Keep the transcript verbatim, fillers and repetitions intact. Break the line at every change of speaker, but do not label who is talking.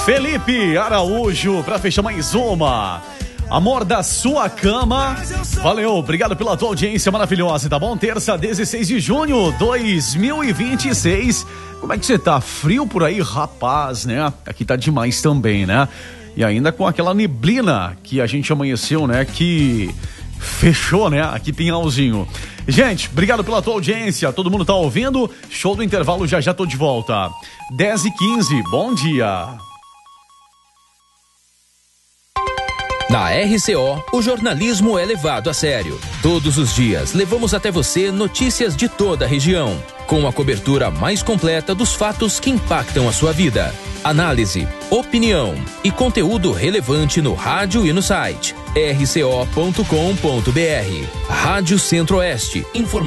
Felipe Araújo, pra fechar mais uma. Amor da sua cama. Valeu, obrigado pela tua audiência maravilhosa, tá bom? Terça, dezesseis de junho de dois mil e vinte e seis. Como é que você tá? Frio por aí, rapaz, né? Aqui tá demais também, né? E ainda com aquela neblina que a gente amanheceu, né? Que fechou, né? Aqui Pinhalzinho. Gente, obrigado pela tua audiência. Todo mundo tá ouvindo? Show do intervalo, já já tô de volta. dez e quinze, bom dia.
Na R C O, o jornalismo é levado a sério. Todos os dias, levamos até você notícias de toda a região, com a cobertura mais completa dos fatos que impactam a sua vida. Análise, opinião e conteúdo relevante no rádio e no site. r c o ponto com ponto b r. Rádio Centro-Oeste. Informação